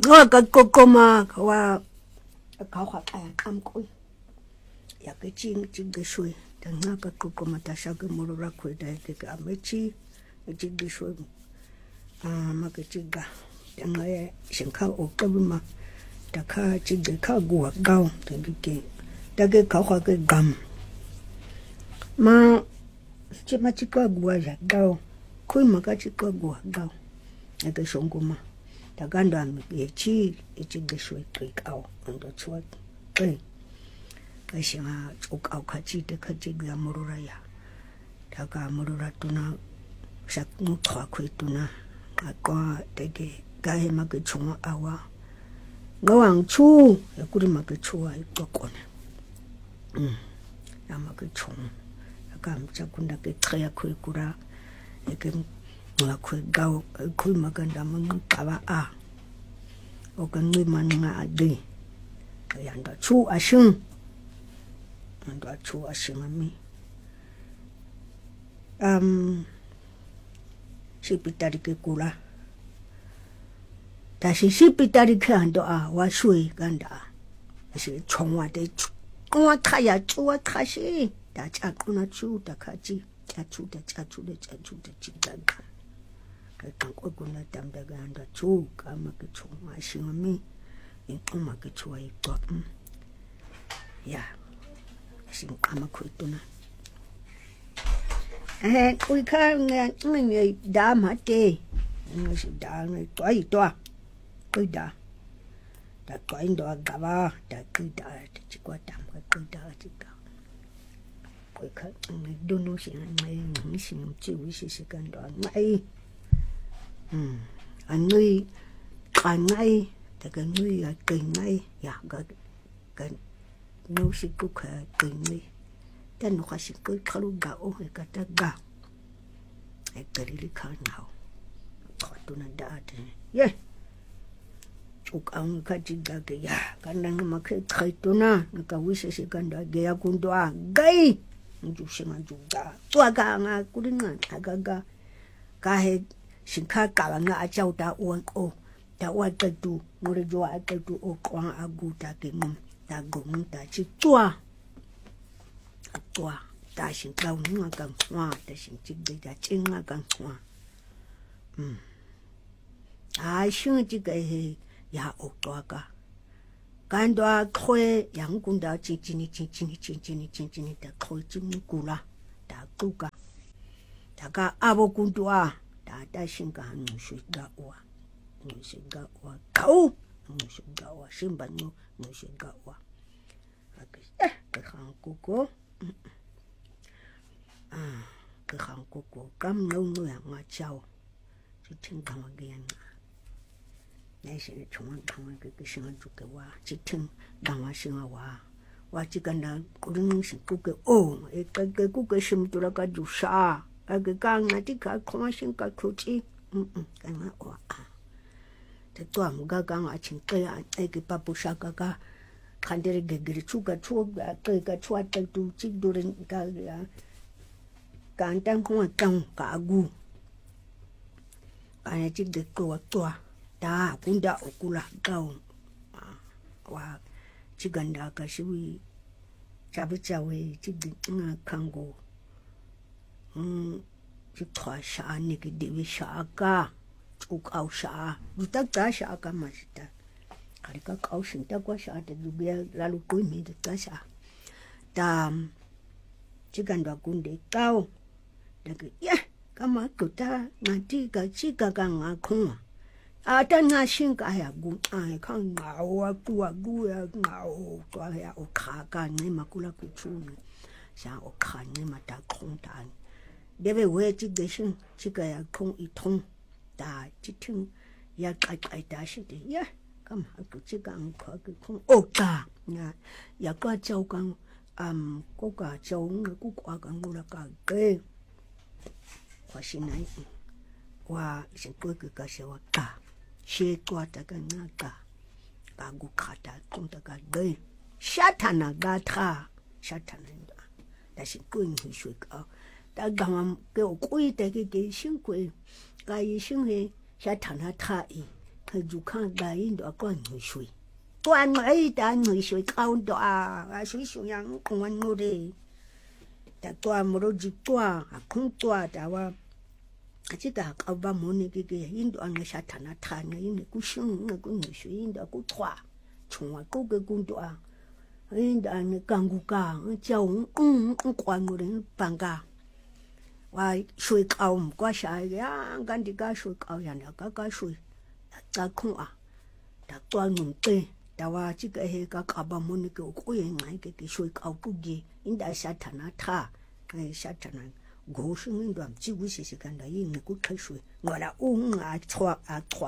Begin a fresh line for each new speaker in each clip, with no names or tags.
Ngaka kokoma wa ka hwa ka amko ya ke ching geshwe ta ngaka kokoma ta shaka morora kweda ke ka mechi geshwe maka chiga ta ngaya shinka o kabuma ta ka chiga ka guwa gao ta ke ka hwa ke gam ma chima chika guwa ja gao kui maka chika guwa gao ke shongoma Tagando yechi geshwe kikao ndo chwa ke kashima ukau kachite kachiga murura ya taga murura tuna shakmu kwa kwetuna akwa tege gahe magechuma awa ngawang chu yakuri magechua ikokona ya magechuma akamcha kunda ke khaya kwekura eke ngakwe gao khui maganda mangaba a okanwi manga ade yanda chu ashun anda chu ashimami shipitari ke kula tashi shipitari ke ando a washui ganda shi chongwa de kwa khaya chu khashi ta chakuna chu ta khaji chachu de chigaka kwa kuna tamdaga anda chu kama kichuma shingami inkuma kichua ikwa ya shingama kwituna kuika nge dama te nge da nge toa kuida da kwaindo agaba da kuida chikwa tamka kuida chika kuika nge dunu nge shingchi wishi shikando ngai anui kanai daga nui ya kanai ya ga no shiku ka kanai dan no shiku kalu ga o ka ta ga e karili ka nao to na da ye chuk ang ka jiga ga ya kanang ma ka to na ka wishi shikanda ga ya kundwa gai nju shima juga twa ga nga kulinga agaga ka he shinka kala nga achau ta uan o ta wa tu ngore jo a tu o kwa agu ta ke mum ta gong ta chi tua ta shinka nga kan kwa ta shin chi de ta chinga kan kwa a shin chi ge he ya o tua ka kan do a khwe yang kun da chi ta khwe chi mu kula ta ku ka ta ka abo kun tua da shinga nushiga wa kau nushiga wa shimba nushiga wa ke hankuko kam no ya nga chao chitin kama gyan na shi chuma ke shinga juke wa chitin kama shinga wa chikanda kurin shi kuke o e ke kuke shimtura ka jusha aga kanga tika kwa shinka kuchi kanga wa te tua mga kanga chinkaya eke papu shaka ka kandere gegeri chuka ka chua tu chikdurin ka kantang kwa tang ka agu kanya chikde kwa tua ta kunda okula gao wa chiganda ka shiwi chawe chikde nga kango chikwa sha ni ke dewi sha ka chuk au sha duta ta sha ka masita kali ka kau shinta kwa sha ta dubia lalu kui mi ta sha ta chikandwa kunde kau daga ya kama kuta nanti ka chika ka ngakuma ata nga shinka ya gu ai ka ngao gu ya ngao to ya o ka ni makula kuchuni sha o ka ni mata kontan debe we chigeshin chika ya kong itong da chiting ya kai da shi de ya kam ku chika ang ko kong o ka ya ka chau kang ko ka chau ku kwa kang la ka ke kwa shinai wa shikwe ka shewa ka she kwa ta ka na ka gu khata kong ta ka de shatana ga tha shatana da shikwe ni shwe ka ta gama ke o kui te ke shin kwe ka yi shin he sha thana tha I ju kan ga yin do ko ngi shui tuan mai ta ngi shui kau do a shui shui yang kon no de ta tua mo ro ji tua a kun tua ta wa a ji ga ka ba mo ni ke yin do ang sha ta na ta ni yin ku shun ni ku ngi shui yin do ku tua chung wa ku ge kun do a yin da ni kang ku ka jiao kwan mo de bang ga wa shui kau mo kwa sha ya gan di ga shui kau ya na ga shui ta kun a ta tua ngi te ta wa ji ga he ga ka ba mo ni ke ku yin ngai ke shui kau ku gi yin da sha ta na ta sha ta na go shing yin do ji wu shi shi gan da yin ku kai shui ngo la a chwa a chwa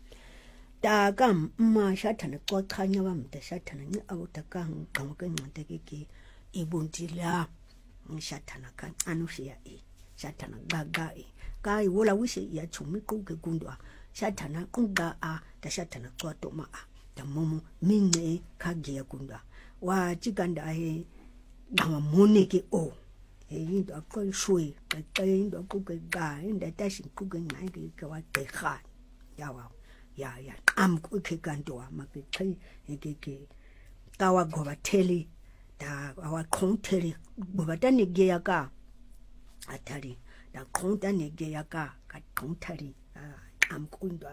ta gam ma sha ta na ko ta nya ba mu ta sha ta na ni a ta ka ga mo ke ni ta ke i bun ti la sha ta na kan anu shi ya e sha ta na ga e ka i wo la wu shi ya chu mi ku ke gun do sha ta na ku ga a ta sha ta na ko to ma a ta mo mo min ne ka ge ya gun da wa ji gan da he ga mo ne ke o yin do ko shui ka yin do ku ke ga yin da ta shin ku ke ngai ke wa ke kha ya wa ya am ku ke gan do ma ke kai ke ta wa go ba teli da wa kon teli go ba ta ne ge ya ka atari da kon ta ne ge ya ka kon tari am ku ndo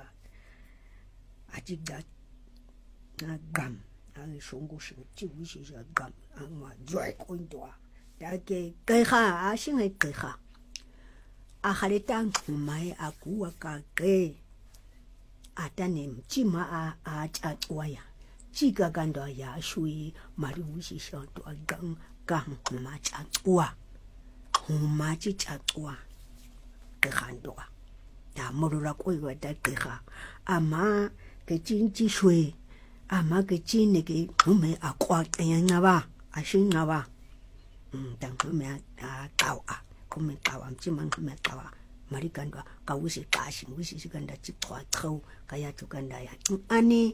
a ji ga na gam a shong go shi ji wu shi ja gam a ma joy ku ndo da ke kha a shin ke kha a khale tang mai a ku wa ka ke a ta ne ji ma a cha twa ya ji ga gan do ya shui ma ri wu shi sha to a gang gang ma cha twa hu ma ji cha twa ke khan do da mo ra ko wa da ke kha a ma ke jin ji shui a ma ke jin ne ke hu me a kwa yan na ba a shin na ba dan me a tao a kuma tao am ji man me tao mari kan do ka wusi ka shi wusi shi kan da ji twa tau ka ya tu kan da ya ani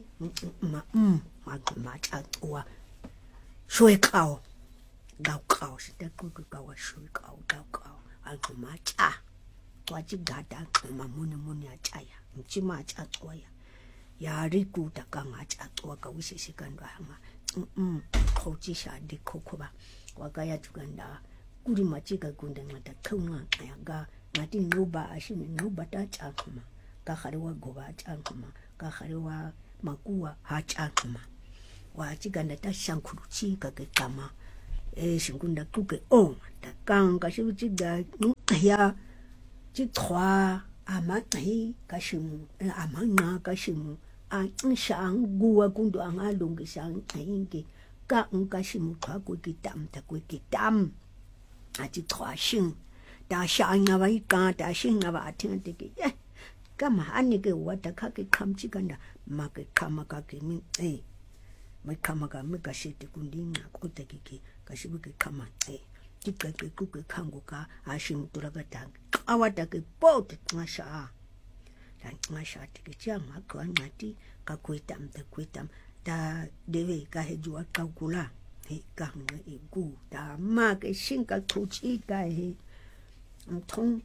ma cha twa shui kao gao kao shi da ku ka wa shui kao gao kao a ku ma cha twa ji ga da ma mun ya cha ya ji ma cha twa ya ri ku da ka ma cha twa ka wusi shi kan do ma ko ji sha di ko ko ba wa ga ya tu kan da kuri ma ji ga gun da ma da kau ma ya ga ma ti no ba a shi no ba ta cha kuma ka khare wa go ba cha kuma ka khare wa makuwa ha cha kuma wa ji ga da ta shan ku chi ka ke kama shin kun da ku ke o da kang ka shi ji ga ya ji thwa a ma tai ka shi mu a ma na ka shi mu a shang guwa kun do ang a lung ke shang tai ke ka ka shi mu thwa ku ki tam ta ku ki tam a ji thwa shin da shang na ba ka da shin na ba tin te ke ka ma an ke wa ta ka ke kham chi kan da ma ke khama ka ke min mai khama ka mi ka shi te kun din na ko te ke ka shi ke khama ti ka ke ku ke khangu ka a shi mu to ra ka ta a wa ta ke po te ma sha dan ma sha te ke cha ma ko na ti ka ku tam te ku tam da deve ka he ju ka kula he ka ngi gu da ma ke shin ka ku chi ka he thong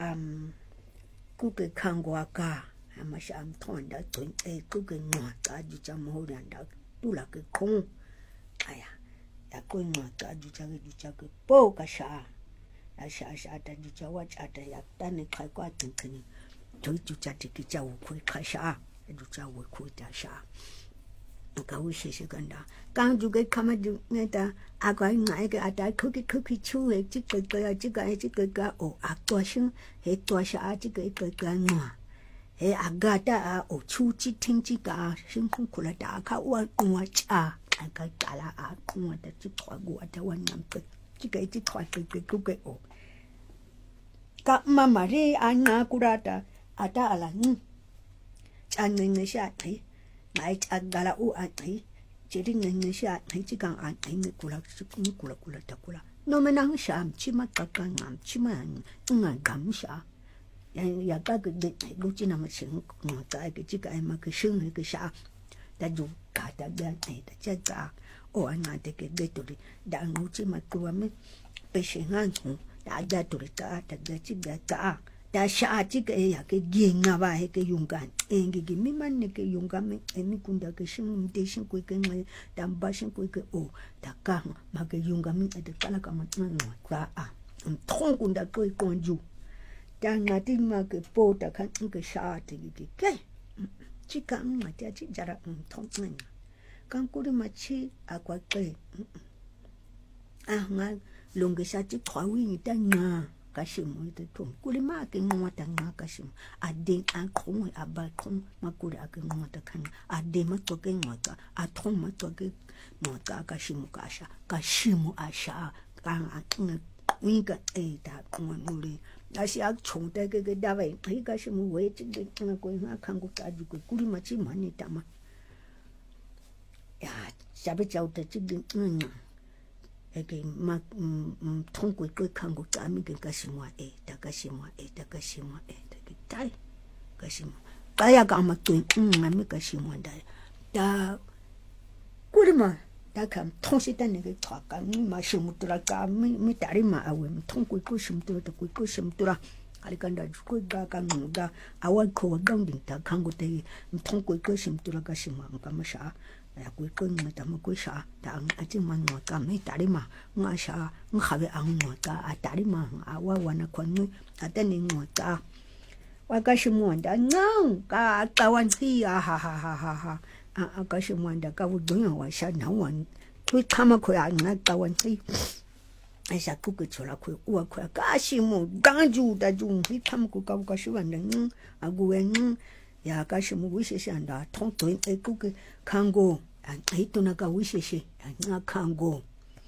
ku ke khangu ka ma sha am thon da tun ku ke no ta ju cha mo ran da tu la ke khong aya da ku no ta ju cha ke po ka sha a sha ta ju cha wa cha ta ya ta ne khai kwa tin tin ju cha ti ki cha wu ku ka sha ju cha wu ku ta sha ka wu shi shi kan da kang ju ke kama ju ne ta a kwa ngai ke a ta ku ki chu he ji ke ga o a to shin he to sha ji ke ga no he a ga ta a o chu ji ting ji ga shin ku ku la da ka wa cha ka ka la a ku ta ji thwa gu ta wan nam ke ji ke ji thwa ke ku ke o ka mama re a na ku ra ta a ta ala ni chan ne sha ai mai cha ga la u a ai ji ring ne sha ai ji gang a ai ne ku la ta ku la no me na sha chi ma ka ka ngam chi ma nga gam sha ya ka ke de lu chi na ma shin no ta ke ji ka ai ma ke shin ke sha da ju ka da da da cha cha o ana de ke de to da nu chi ma ku wa me pe shin han da da to ta da chi da ta ta shati ke ya ke ginga ba he ke yungan engi ke mimane ke yunga me emikunda ke shimumtation ko ke nge tambashin ko ke o ta ka ma ke yunga mi te kala ka matno ka a mthongunda ko ikonju ta ngati ma ke po ta kan ke shati ke chika ngati a chijara mthongeng kan kuri machi akwa ke nga longesa ti khwawi ta nga kashimo ite tom kuli ma ke ngwata nga kashimo ade an khongwe abalkhong makuri ake ngwata kan ade matsoke ngwata athong matsoke ngwata kashimo kasha kashimo asha kan inga eta ngwuli ashi akchongta ke dawa i kashimo we ti ko nga khangu taju ko kuli machi mani tama ya sabe chauta ti eke ma thongwe ko khangu tami ke kashimo eta tai kashimo kaya ka ma twin ngami kashimo ndai ta kurima ta kam thongsi ta ne ke thaka ni ma shimutura ka mi tarima awe thongwe ko shimutura to ko shimutura alikanda ko ga ka nguga awa ko gangding ta khangu te thongwe ko shimutura kashimo ngamasha ya ko ngata mo ko sha ta ati manwa ka me tarima ngasha nghabe angwa ka atarima awa wana kwanu atani ngota wakashimwanda ngau ka tawanti ha akashimwanda ka budunga wa sha nawan tu kama ko ya ngatawanti esa kukuchola ko uwa ko kashimu ganju da jung hi kama ko ka kashiwanda aguwe ya kashimu wisheshanda tonto ekuke kango aituna ka wisheshe nga kango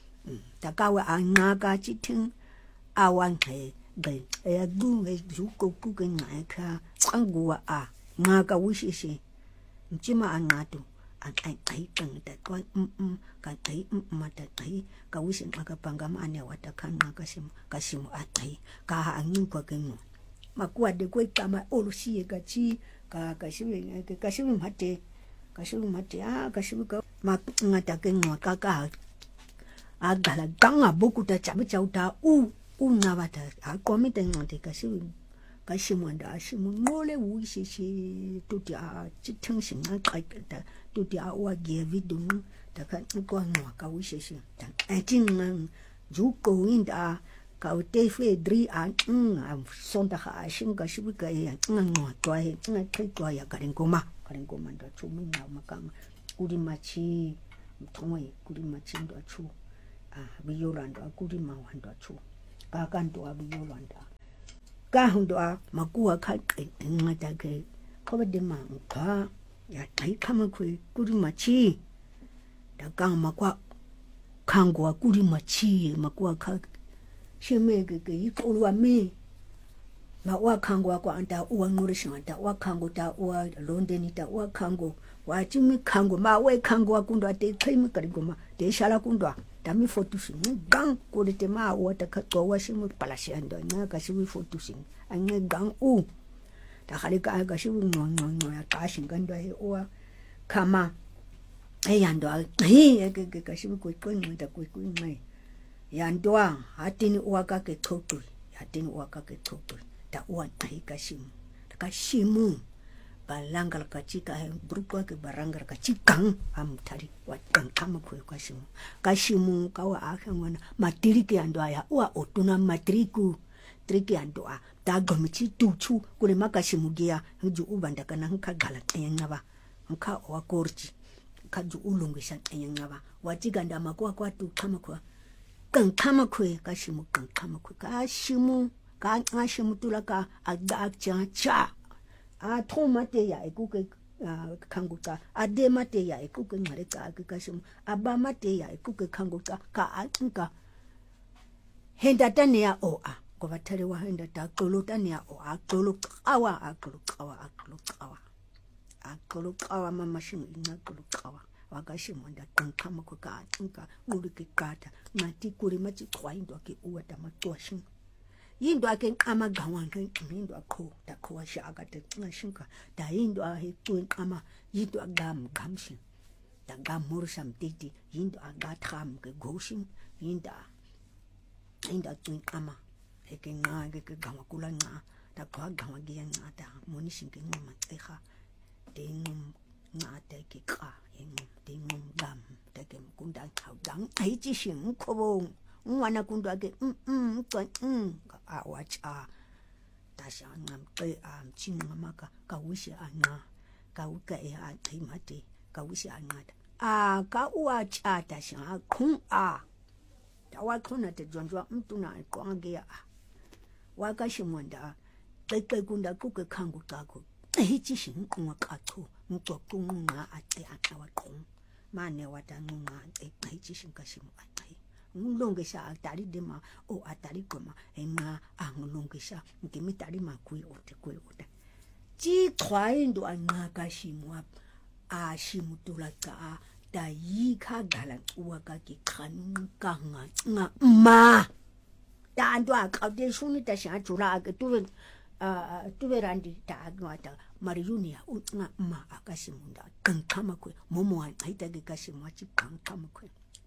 takawa anga chiting awan he be ya du he juko kuke nga kango a nga ka wisheshe mchima anatu ai kang ta ko ka ai mata ai ka wishin aka pangama ane watakana kasimu atai ka angin ko kengo makwa de ko kama olusiye gachi ka kashimu mate kashimu ka ngata ke ngwa ka agala ganga boku ta chabu chauta na bata akomite ngote kashimu anda ashimu ngole wishi tuti a chitengsin na kaikta tuti a wa ge vidun ta ka ko ngwa ka wishi ta atin juko inda ka te fe dri a sonda ha shin ka shibu ka ya ngwa twa he twa ya karingoma ndo chumi na makanga kuri machi mthongwe kuri machi ndo chu biyolanda kuri mawanda chu ka kanto abiyolanda ka hundo makuwa ka ngata ke ko de manga ya tai kama kuri machi da ka makwa kangwa kuri machi makuwa ka shemege ke ikolwa me ma wakhango kwa anta uwangurisha anta wakhango ta uwa londeni ta wakhango wachimi khango ma we khango akundwa te khimi karigoma te shala kundwa tami fotusi gang kulite ma wata khatwa washimu palashi ando nga kashiwi fotusi anye gang ta khalika kashiwi no ya kashinga ndo he uwa kama eyando ke kashiwi ko nda ko yandwa hatini uwaka ke thotwe ta uwa kashimu balangal kachika he grupo ke barangal kachikang amtari watang kama kashimu kawa akangwana matriki ando ya uwa otuna matriku triki ando ta gomichi tuchu kule makashimu gia nju ubanda kana nkagala nyaba nka wakorji kaju ulungisha nyaba watiganda makwa kwa tu kama kashimu kashimu kashimu tulaka cha athomate ya ekuke khanguka ademate ya ekuke ngare ka kashimu abamate ya ekuke khanguka ka atinka henda tane ya ko bathale wa henda ta qolotane ya aqolo mama shimu ingaqolo qawa wakashimu nda kama ka atinka ulike kata ngati kuri machi khwaindo ke uwa ta matwashin yindo ake kama gawange yindo akho takho shaka te ngashinka da yindo ahe kama yindo gamshin da gamursham titi yindo agatham ke goshin yindo kama eke ngake ke gamakula nga Dagwaga ngiyancada monisha nginquma ceha dinqum ncada ikqa dinqum bam dagem kunda chawdang ayitishin ngkhobong ngwana kundwa ke awacha tasha ngamqe amchinqamaka kawishi anqa kawuka imati kawishi anqada ka uwacha tasha qhun tawaqhuna te jonjwa mtuna iqwange wakashimonda qeqekunda kuke khangu qakho ehitishin nqwa qatho ngcoqunqa aqe aqawaqhun mane watanqa ehitishin kashimo aqe ngulongesha atari dema o atari koma enqa angulongesha ngimitari makui otekwe ote ji khwaindo anqa kashimo ashimutula ka dayikha gala uwaka ki khanu kanga nga ma tanto akade shuni ta shajura ke tuwe randi ta agwata mariyunia unga ma akashimunda kankama kwe momo aita ke kashimwa chi kankama kwe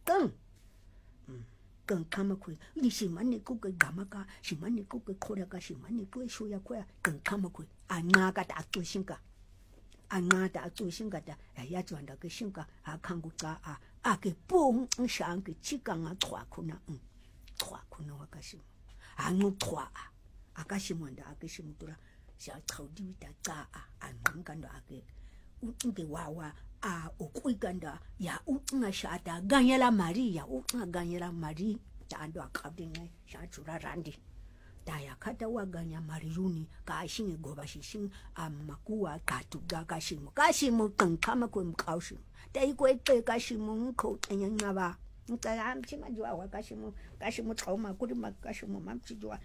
kankama kwe ni shimani kuke gamaka shimani kuke khoraka shimani kwe shoya kwe kankama kwe anaka ta tushinka anqada acushinga yajwanda ke shinga akhangu ca ake pong shange chika ngathwa khona wakashimo anqothwa akashimo nda akashimutula siyachawudi ca anqankando ake unke wawa ukwikanda ya unga shada ganyela maria unga ganyela mari tando akabdinga shachura randi daya kata waganya mariyuni kashinge goba shishin amakuwa katuga kashimu kankama kwe mkaushi dai kwe kashimu nko nyanyaba nkaya mchima jwa kashimu trauma kuri makashimu mamchijwa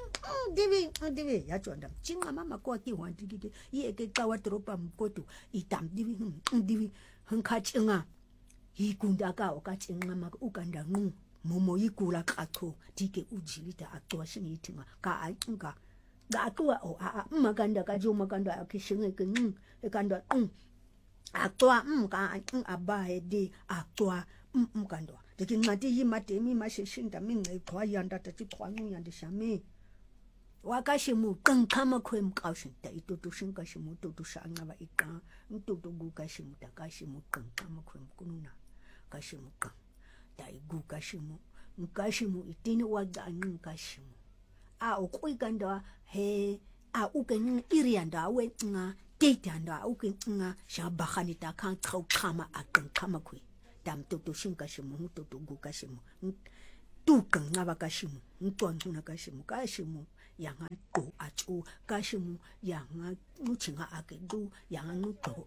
divi yachonda chinga mama kwa kiwandikike yeke kawa tropa mkoto itam divi hankachinga yikunda ka okachinga mak ukanda ngu momo yikula katho dike ujilita atwa shingitinga ka ainga gatwa o makanda ka jo makanda akishinge ke ekanda atwa ka abahe de atwa mkando dike ngati yimate mi mashishinda minge kwa yanda tati khwangu yanda shame wakashimu kankama kwe mkawshin ta itoto shinka shimu toto shanga ika ntoto gukashimu takashimu kankama kwe mkununa kashimu kan daigu kashimu itini wagani nkashimu ukwikanda he uken irianda wenga tetanda uken nga shabakhanita kan khama akankama kwe dam toto shinkashimu toto gu kashimu tukan ngaba kashimu ntonjuna kashimu yanga ko achu kashimu yanga nuchinga akedu yanga nuto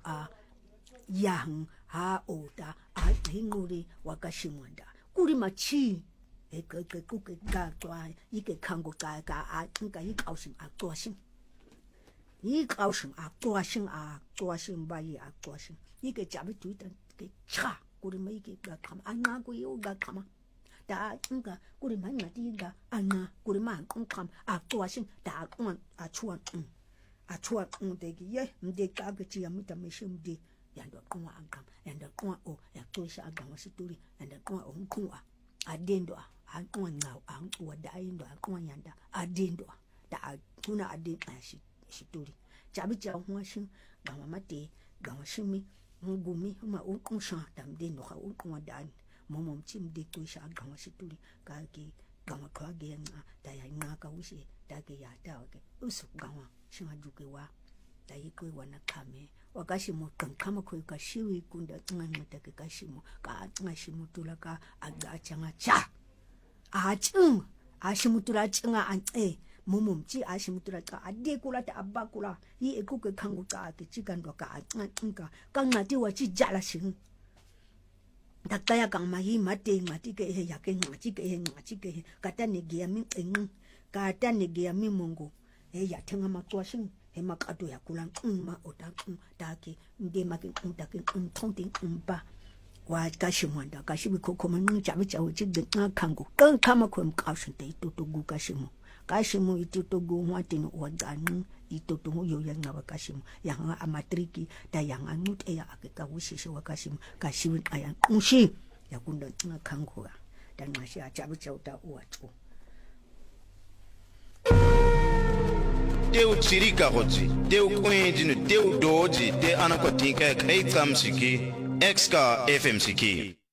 yang oda hinguri wakashimwanda kuri machi eke kuke gatwa ike kango ka nka yikaushin aktuashin bayi aktuashin ike chabitu ita ke cha kuri ma ike gakama anga ko yo gakama da nka kuri ma ngati ga anga kuri ma nkam aktuashin da achuan ndegi ye ndeka gachi ya mitameshim de yanda kwa angam yanda kwa ya tosha agama situri yanda kwa nkwa adendo ankwa ngao ankwa daindo ankwa yanda adendo da tuna adendo situri chabicha hwashin gama mate gama shimi ngumi ma unsha damdendo ka unkwa dan momo mchimde tosha agama situri kake gama kwa genga daya ngaka ushi dake ya dawake usu gama shingajuke wa dayikwe wana kame wakashimu kankama kwe kashiwi kunda ngangata ke kashimu ka ngashimu tulaka agachanga cha ashimu tulachanga ante mumumchi ashimu tulaka adekula ta abakula yi ekuke kangu ka ke chikandwa ka nka kangati wachi jala shin dakaya kama yi mate ngati ke he yake ngati ke kata negia mi kata negia mi mongo ya tenga matwashin he makato ya kula ma otaku take ndema ke take tonting ba wa kashimwanda kashibi kokoma nchabe chawo chigde kango kama kwe mkashin te itoto gu kashimu itoto gu mwatino waganu itoto yo yanga wakashimu yanga amatriki ta yanga nute ya akeka wishishe wakashimu kashimu aya unshi yakunda kango dan mashi achabe chawo ta uwatu
teu tsirika gotsi teu kwendino teu doji te anakwatinka kai tsamsiki exka fm siki